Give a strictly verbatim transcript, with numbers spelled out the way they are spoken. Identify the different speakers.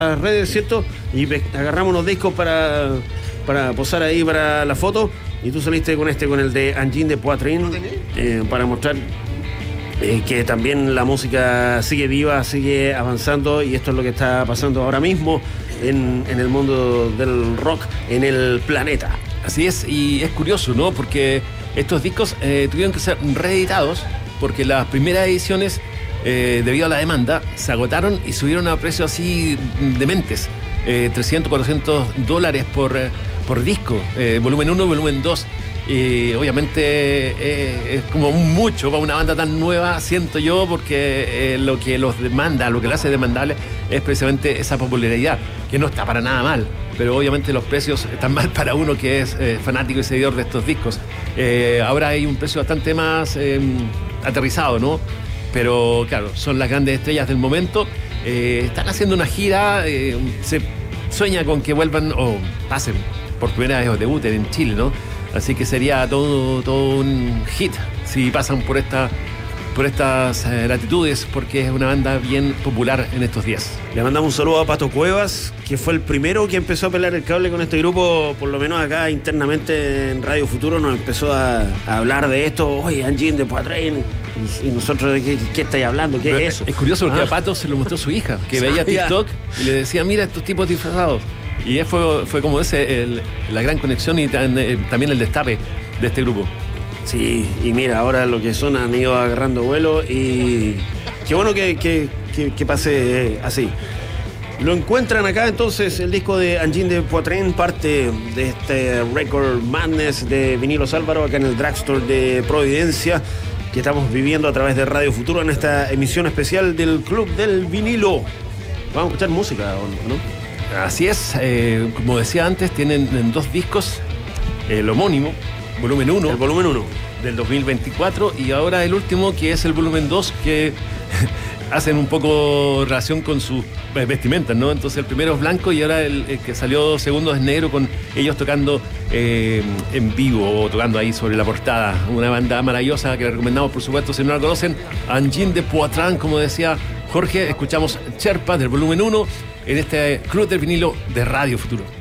Speaker 1: las redes, ¿cierto? Y agarramos unos discos para, para posar ahí para la foto. Y tú saliste con este, con el de Engine de Poitrine, eh, para mostrar eh, que también la música sigue viva, sigue avanzando, y esto es lo que está pasando ahora mismo en, en el mundo del rock, en el planeta.
Speaker 2: Así es, y es curioso, ¿no? Porque estos discos eh, tuvieron que ser reeditados, porque las primeras ediciones, eh, debido a la demanda, se agotaron y subieron a precios así dementes. Eh, trescientos, cuatrocientos dólares por, por disco, eh, volumen uno, volumen dos. Y obviamente eh, es como mucho para una banda tan nueva, siento yo, porque eh, lo que los demanda, lo que lo hace demandable es precisamente esa popularidad, que no está para nada mal, pero obviamente los precios están mal para uno que es eh, fanático y seguidor de estos discos. Eh, ahora hay un precio bastante más eh, aterrizado, ¿no? Pero claro, son las grandes estrellas del momento. Eh, están haciendo una gira, eh, se sueña con que vuelvan o pasen por primera vez o debuten en Chile, ¿no? Así que sería todo, todo un hit si pasan por esta, por estas eh, latitudes, porque es una banda bien popular en estos días.
Speaker 1: Le mandamos un saludo a Pato Cuevas, que fue el primero que empezó a pelar el cable con este grupo, por lo menos acá internamente en Radio Futuro nos empezó a, a hablar de esto. Oye, Engine de Poitrine. Y, y nosotros, ¿de qué, qué estáis hablando? ¿Qué
Speaker 2: Pero
Speaker 1: es eso?
Speaker 2: Es curioso porque
Speaker 1: ah.
Speaker 2: a Pato se lo mostró su hija, que veía TikTok y le decía, mira estos tipos disfrazados. Y fue, fue como ese el, la gran conexión y tan, eh, también el destape de este grupo.
Speaker 1: Sí, y mira, ahora lo que son han ido agarrando vuelo, y qué bueno que, que, que, que pase así. Lo encuentran acá entonces el disco de Engine de Poitrine, parte de este Record Madness de Vinilos Álvaro, acá en el Drugstore de Providencia, que estamos viviendo a través de Radio Futuro en esta emisión especial del Club del Vinilo. Vamos a escuchar música, ¿no?
Speaker 2: Así es, eh, como decía antes, tienen dos discos, el homónimo, volumen uno.
Speaker 1: El volumen uno.
Speaker 2: Del dos mil veinticuatro, y ahora el último, que es el volumen dos, que hacen un poco relación con sus vestimentas, ¿no? Entonces el primero es blanco y ahora el, el que salió segundo es negro, con ellos tocando eh, en vivo, o tocando ahí sobre la portada. Una banda maravillosa que les recomendamos, por supuesto, si no la conocen, Engine de Poitrine, como decía Jorge. Escuchamos Cherpa del volumen uno en este Club del Vinilo de Radio Futuro.